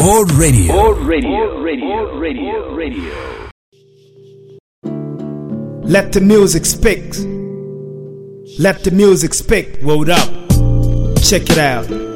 Old Radio. Let the music speak. Let the music speak. Word up. Check it out.